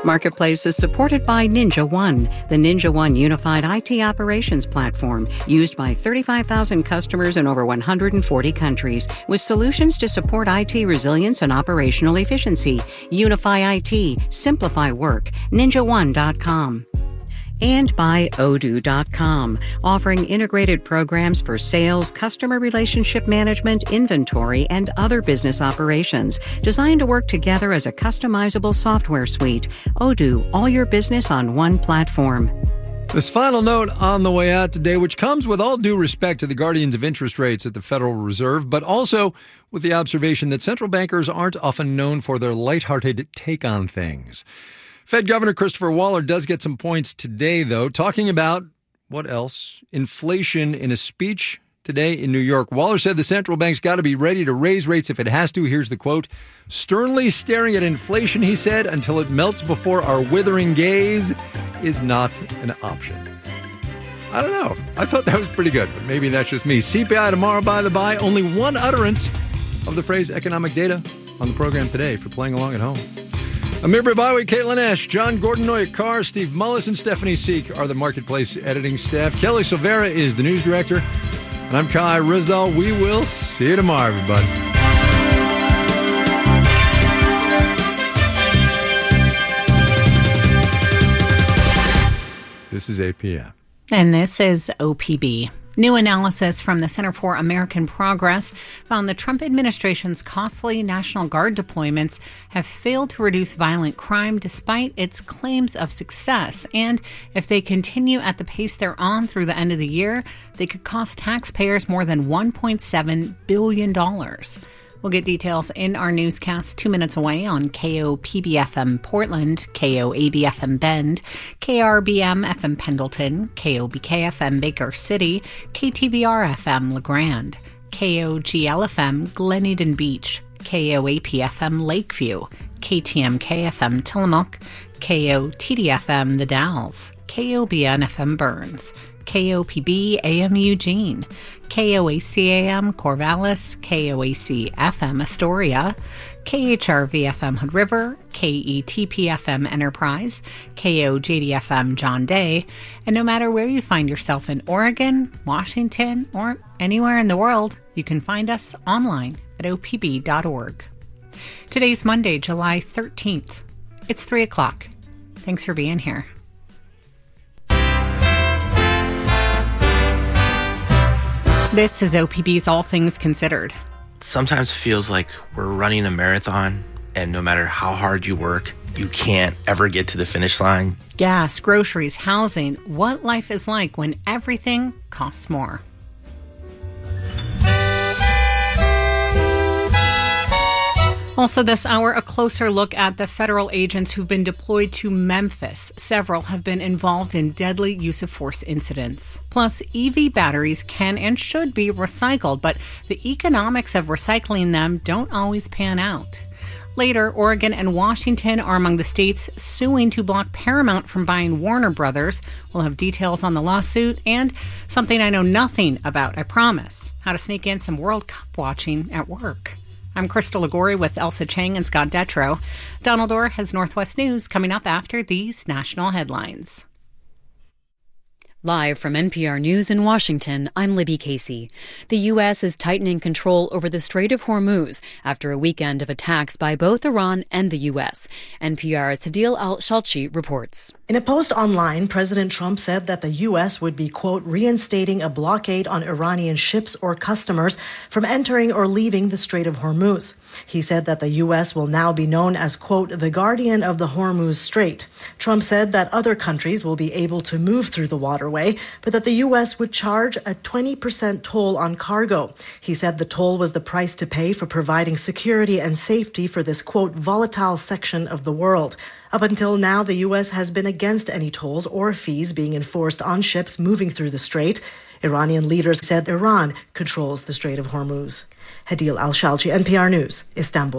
Marketplace is supported by NinjaOne, the NinjaOne unified IT operations platform used by 35,000 customers in over 140 countries, with solutions to support IT resilience and operational efficiency. Unify IT, simplify work. NinjaOne.com. And by Odoo.com, offering integrated programs for sales, customer relationship management, inventory, and other business operations, designed to work together as a customizable software suite. Odoo, all your business on one platform. This final note on the way out today, which comes with all due respect to the guardians of interest rates at the Federal Reserve, but also with the observation that central bankers aren't often known for their lighthearted take on things. Fed Governor Christopher Waller does get some points today, though, talking about, what else? Inflation in a speech today in New York. Waller said the central bank's got to be ready to raise rates if it has to. Here's the quote. Sternly staring at inflation, he said, until it melts before our withering gaze is not an option. I don't know. I thought that was pretty good, but maybe that's just me. CPI tomorrow, by the by. Only one utterance of the phrase economic data on the program today for playing along at home. Amir Babawi, Caitlin Ash, John Gordon Noyak Carr, Steve Mullis, and Stephanie Seek are the Marketplace editing staff. Kelly Silvera is the news director. And I'm Kai Rizdal. We will see you tomorrow, everybody. This is APM. And this is OPB. New analysis from the Center for American Progress found the Trump administration's costly National Guard deployments have failed to reduce violent crime despite its claims of success. And if they continue at the pace they're on through the end of the year, they could cost taxpayers more than $1.7 billion. We'll get details in our newscast 2 minutes away on KOPB-FM Portland, KOAB-FM Bend, KRBM-FM Pendleton, KOBK-FM Baker City, KTVR-FM LeGrand, KOGL-FM Gleneden Beach, KOAP-FM Lakeview, KTMK-FM Tillamook, KOTD-FM The Dalles, KOBN-FM Burns, KOPB AM Eugene, KOAC AM Corvallis, KOAC FM Astoria, KHRV FM Hood River, KETP FM Enterprise, KOJD FM John Day, and no matter where you find yourself in Oregon, Washington, or anywhere in the world, you can find us online at opb.org. Today's Monday, July 13th. It's 3 o'clock. Thanks for being here. This is OPB's All Things Considered. Sometimes it feels like we're running a marathon, and no matter how hard you work, you can't ever get to the finish line. Gas, groceries, housing, what life is like when everything costs more. Also this hour, a closer look at the federal agents who've been deployed to Memphis. Several have been involved in deadly use of force incidents. Plus, EV batteries can and should be recycled, but the economics of recycling them don't always pan out. Later, Oregon and Washington are among the states suing to block Paramount from buying Warner Brothers. We'll have details on the lawsuit and something I know nothing about, I promise. How to sneak in some World Cup watching at work. I'm Crystal Ligori with Elsa Chang and Scott Detrow. Donald Orr has Northwest News coming up after these national headlines. Live from NPR News in Washington, I'm Libby Casey. The U.S. is tightening control over the Strait of Hormuz after a weekend of attacks by both Iran and the U.S. NPR's Hadil Al-Shalchi reports. In a post online, President Trump said that the U.S. would be, quote, reinstating a blockade on Iranian ships or customers from entering or leaving the Strait of Hormuz. He said that the U.S. will now be known as, quote, the guardian of the Hormuz Strait. Trump said that other countries will be able to move through the waterway, but that the U.S. would charge a 20% toll on cargo. He said the toll was the price to pay for providing security and safety for this, quote, volatile section of the world. Up until now, the U.S. has been against any tolls or fees being enforced on ships moving through the strait. Iranian leaders said Iran controls the Strait of Hormuz. Hadil Al-Shalchi, NPR News, Istanbul.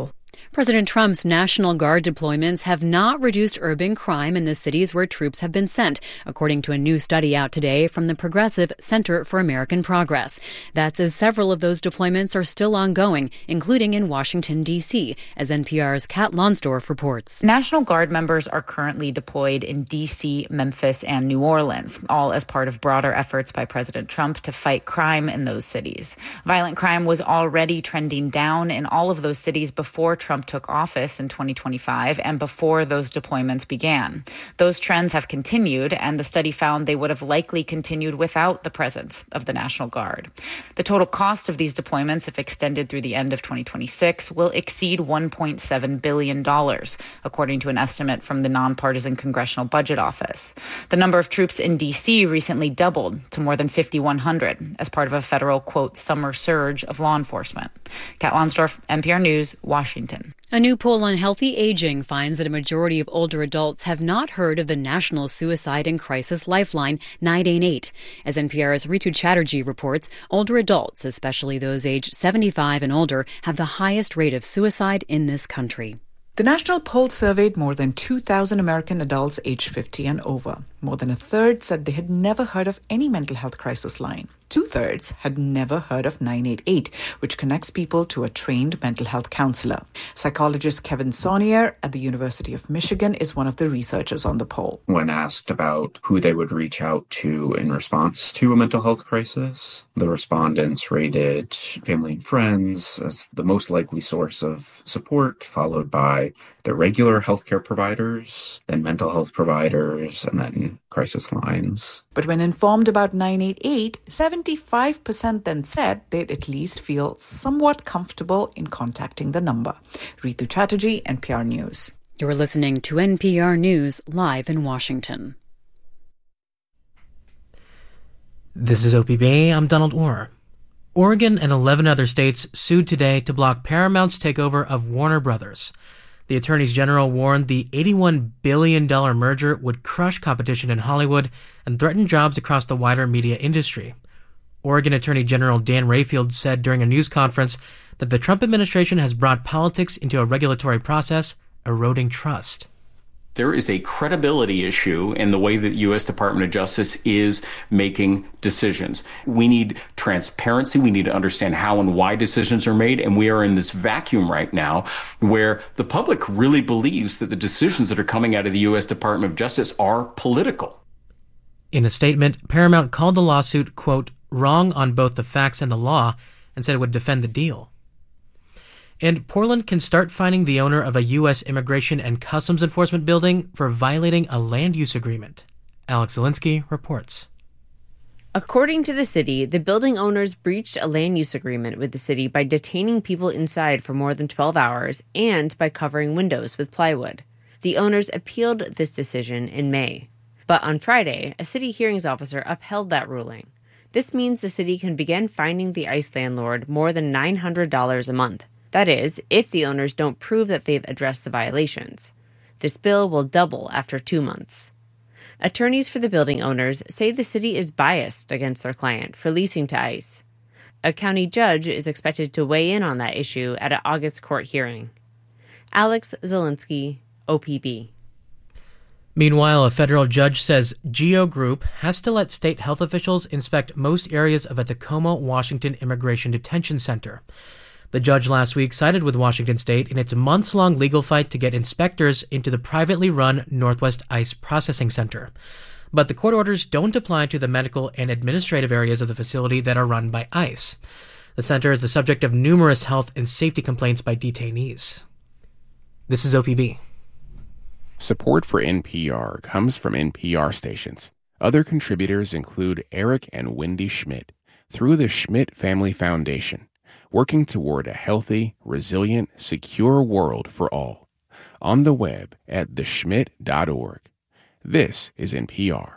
President Trump's National Guard deployments have not reduced urban crime in the cities where troops have been sent, according to a new study out today from the Progressive Center for American Progress. That's as several of those deployments are still ongoing, including in Washington, D.C., as NPR's Kat Lonsdorf reports. National Guard members are currently deployed in D.C., Memphis, and New Orleans, all as part of broader efforts by President Trump to fight crime in those cities. Violent crime was already trending down in all of those cities before Trump took office in 2025 and before those deployments began. Those trends have continued, and the study found they would have likely continued without the presence of the National Guard. The total cost of these deployments, if extended through the end of 2026, will exceed $1.7 billion, according to an estimate from the Nonpartisan Congressional Budget Office. The number of troops in D.C. recently doubled to more than 5,100 as part of a federal, quote, summer surge of law enforcement. Kat Lonsdorf, NPR News, Washington. A new poll on healthy aging finds that a majority of older adults have not heard of the National Suicide and Crisis Lifeline 988. As NPR's Ritu Chatterjee reports, older adults, especially those aged 75 and older, have the highest rate of suicide in this country. The national poll surveyed more than 2,000 American adults aged 50 and over. More than a third said they had never heard of any mental health crisis line. 2/3 had never heard of 988, which connects people to a trained mental health counselor. Psychologist Kevin Saunier at the University of Michigan is one of the researchers on the poll. When asked about who they would reach out to in response to a mental health crisis, the respondents rated family and friends as the most likely source of support, followed by their regular healthcare providers, then mental health providers, and then crisis lines. But when informed about 988, 75% then said they'd at least feel somewhat comfortable in contacting the number. Ritu Chatterjee, NPR News. You're listening to NPR News live in Washington. This is OPB. I'm Donald Orr. Oregon and 11 other states sued today to block Paramount's takeover of Warner Brothers. The attorneys general warned the $81 billion merger would crush competition in Hollywood and threaten jobs across the wider media industry. Oregon Attorney General Dan Rayfield said during a news conference that the Trump administration has brought politics into a regulatory process, eroding trust. There is a credibility issue in the way that U.S. Department of Justice is making decisions. We need transparency. We need to understand how and why decisions are made. And we are in this vacuum right now where the public really believes that the decisions that are coming out of the U.S. Department of Justice are political. In a statement, Paramount called the lawsuit, quote, wrong on both the facts and the law, and said it would defend the deal. And Portland can start fining the owner of a U.S. Immigration and Customs Enforcement building for violating a land use agreement. Alex Zielinski reports. According to the city, the building owners breached a land use agreement with the city by detaining people inside for more than 12 hours and by covering windows with plywood. The owners appealed this decision in May. But on Friday, a city hearings officer upheld that ruling. This means the city can begin fining the ICE landlord more than $900 a month. That is, if the owners don't prove that they've addressed the violations. This bill will double after 2 months. Attorneys for the building owners say the city is biased against their client for leasing to ICE. A county judge is expected to weigh in on that issue at an August court hearing. Alex Zielinski, OPB. Meanwhile, a federal judge says GEO Group has to let state health officials inspect most areas of a Tacoma, Washington immigration detention center. The judge last week sided with Washington State in its months-long legal fight to get inspectors into the privately run Northwest ICE Processing Center. But the court orders don't apply to the medical and administrative areas of the facility that are run by ICE. The center is the subject of numerous health and safety complaints by detainees. This is OPB. Support for NPR comes from NPR stations. Other contributors include Eric and Wendy Schmidt through the Schmidt Family Foundation, working toward a healthy, resilient, secure world for all. On the web at theschmidt.org. This is NPR.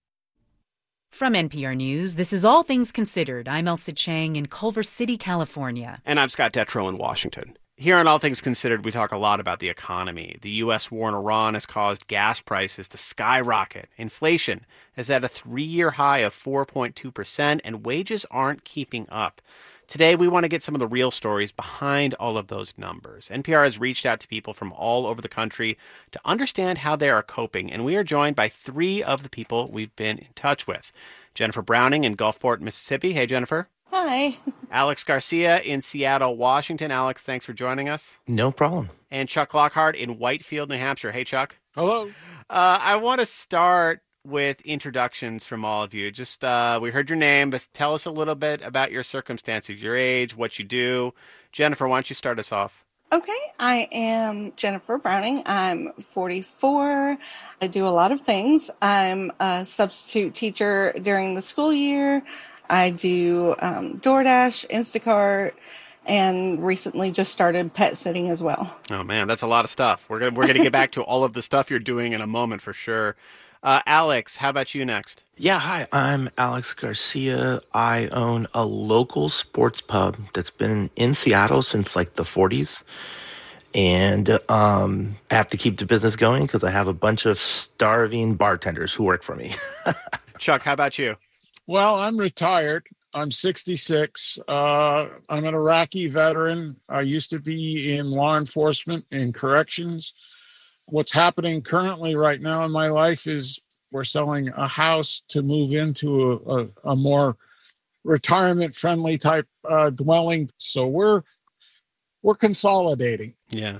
From NPR News, this is All Things Considered. I'm Elsa Chang in Culver City, California. And I'm Scott Detrow in Washington. Here on All Things Considered, we talk a lot about the economy. The U.S. war in Iran has caused gas prices to skyrocket. Inflation is at a 3-year high of 4.2%, and wages aren't keeping up. Today, we want to get some of the real stories behind all of those numbers. NPR has reached out to people from all over the country to understand how they are coping, and we are joined by three of the people we've been in touch with. Jennifer Browning in Gulfport, Mississippi. Hey, Jennifer. Hi. Alex Garcia in Seattle, Washington. Alex, thanks for joining us. No problem. And Chuck Lockhart in Whitefield, New Hampshire. Hey, Chuck. Hello. I want to start with introductions from all of you. Just we heard your name, but tell us a little bit about your circumstances, your age, what you do. Jennifer, why don't you start us off? Okay, I am Jennifer Browning. I'm 44. I do a lot of things. I'm a substitute teacher during the school year. I do DoorDash, Instacart, and recently just started pet sitting as well. Oh man, that's a lot of stuff. We're gonna get back to all of the stuff you're doing in a moment for sure. Alex, how about you next? Yeah, hi. I'm Alex Garcia. I own a local sports pub that's been in Seattle since like the 40s. And I have to keep the business going because I have a bunch of starving bartenders who work for me. Chuck, how about you? Well, I'm retired. I'm 66. I'm an Iraqi veteran. I used to be in law enforcement and corrections. What's happening currently right now in my life is we're selling a house to move into a more retirement-friendly type dwelling. So we're consolidating. Yeah.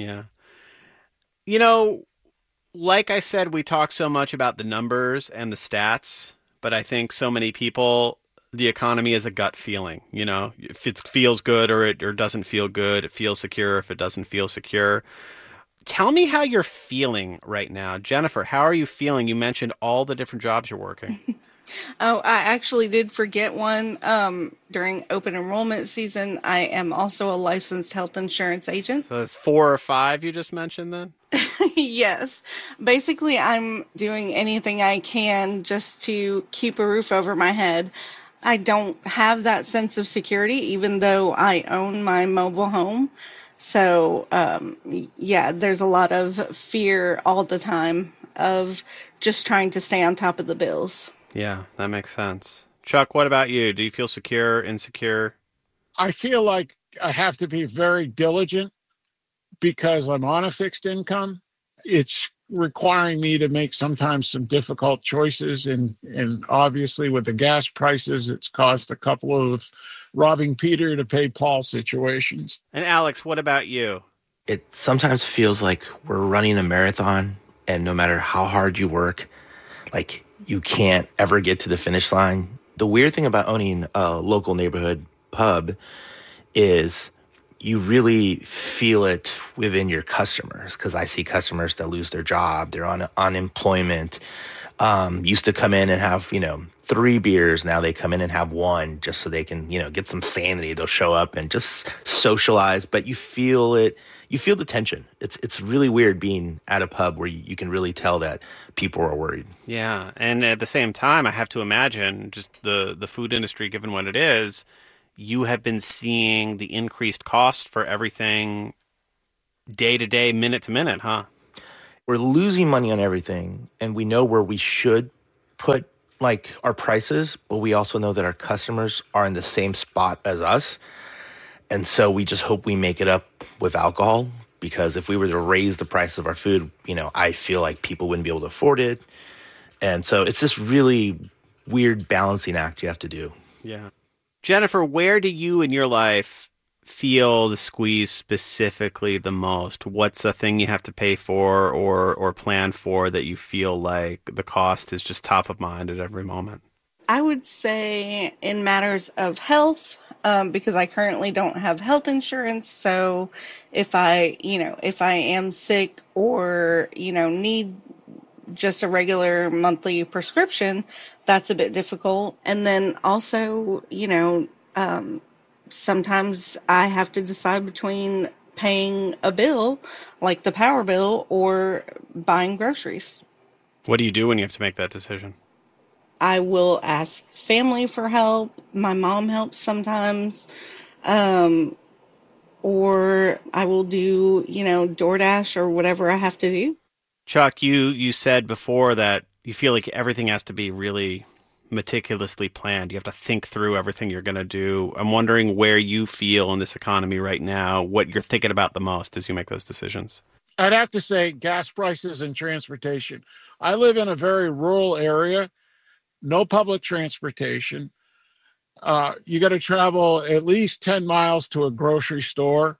You know, like I said, we talk so much about the numbers and the stats, but I think so many people, the economy is a gut feeling. You know, if it feels good or doesn't feel good, it feels secure if it doesn't feel secure. Tell me how you're feeling right now. Jennifer, how are you feeling? You mentioned all the different jobs you're working. Oh, I actually did forget one. During open enrollment season, I am also a licensed health insurance agent. So that's 4 or 5 you just mentioned then? Yes. Basically, I'm doing anything I can just to keep a roof over my head. I don't have that sense of security, even though I own my mobile home. So, yeah, there's a lot of fear all the time of just trying to stay on top of the bills. Yeah, that makes sense. Chuck, what about you? Do you feel secure, insecure? I feel like I have to be very diligent because I'm on a fixed income. It's requiring me to make sometimes some difficult choices. And obviously with the gas prices, it's caused a couple of robbing Peter to pay Paul situations. And Alex, what about you? It sometimes feels like we're running a marathon, and no matter how hard you work, like you can't ever get to the finish line. The weird thing about owning a local neighborhood pub is you really feel it within your customers, because I see customers that lose their job, they're on unemployment, used to come in and have, 3 beers. Now they come in and have 1 just so they can, get some sanity. They'll show up and just socialize, but you feel it. You feel the tension. It's really weird being at a pub where you can really tell that people are worried. Yeah, and at the same time, I have to imagine just the food industry, given what it is, you have been seeing the increased cost for everything day to day, minute to minute, huh? We're losing money on everything, and we know where we should put our prices, but we also know that our customers are in the same spot as us. And so we just hope we make it up with alcohol, because if we were to raise the price of our food, I feel like people wouldn't be able to afford it. And so it's this really weird balancing act you have to do. Yeah. Jennifer, where do you in your life feel the squeeze specifically the most? What's a thing you have to pay for or plan for that you feel like the cost is just top of mind at every moment? I would say in matters of health, because I currently don't have health insurance. So if I am sick or, need just a regular monthly prescription, that's a bit difficult. And then also, sometimes I have to decide between paying a bill, like the power bill, or buying groceries. What do you do when you have to make that decision? I will ask family for help. My mom helps sometimes. Or I will do, DoorDash or whatever I have to do. Chuck, you said before that you feel like everything has to be really meticulously planned. You have to think through everything you're going to do. I'm wondering where you feel in this economy right now, what you're thinking about the most as you make those decisions. I'd have to say gas prices and transportation. I live in a very rural area, no public transportation. You got to travel at least 10 miles to a grocery store.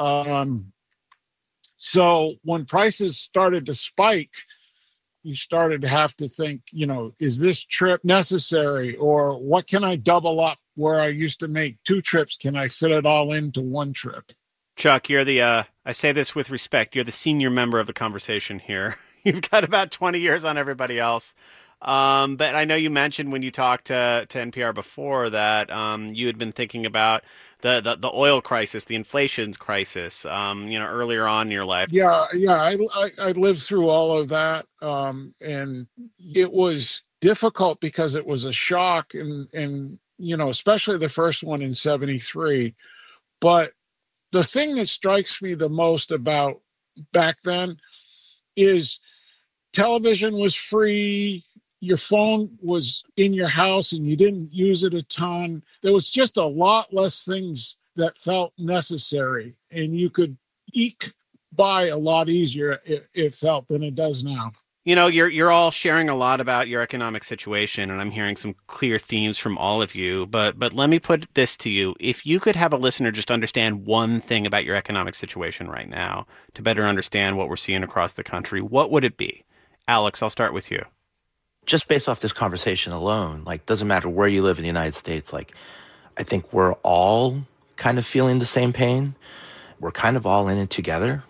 So when prices started to spike, you started to have to think, is this trip necessary, or what can I double up where I used to make 2 trips? Can I fit it all into 1 trip? Chuck, you're the, I say this with respect, you're the senior member of the conversation here. You've got about 20 years on everybody else. But I know you mentioned when you talked to NPR before that you had been thinking about the oil crisis, the inflation crisis, earlier on in your life. Yeah. I lived through all of that. And it was difficult because it was a shock and especially the first one in 1973. But the thing that strikes me the most about back then is television was free. Your phone was in your house and you didn't use it a ton. There was just a lot less things that felt necessary, and you could eke by a lot easier, it felt, than it does now. You're all sharing a lot about your economic situation, and I'm hearing some clear themes from all of you. But let me put this to you. If you could have a listener just understand one thing about your economic situation right now to better understand what we're seeing across the country, what would it be? Alex, I'll start with you. Just based off this conversation alone, doesn't matter where you live in the United States, I think we're all kind of feeling the same pain. We're kind of all in it together.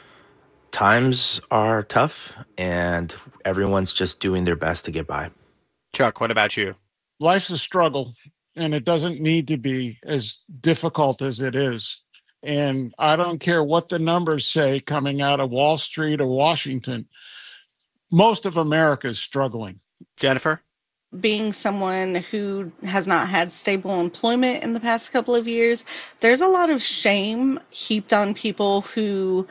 Times are tough, and everyone's just doing their best to get by. Chuck, what about you? Life's a struggle, and it doesn't need to be as difficult as it is. And I don't care what the numbers say coming out of Wall Street or Washington. Most of America is struggling. Jennifer? Being someone who has not had stable employment in the past couple of years, there's a lot of shame heaped on people who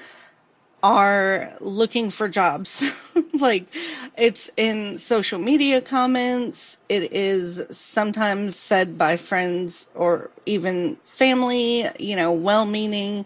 are looking for jobs. It's in social media comments. It is sometimes said by friends or even family, well-meaning.